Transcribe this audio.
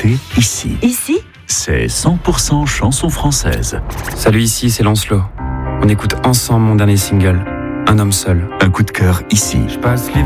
écoutez ici. Ici, C'est 100% chanson française. Salut, ici c'est Lancelot. On écoute ensemble mon dernier single, Un homme seul. Un coup de cœur ici. Je passe les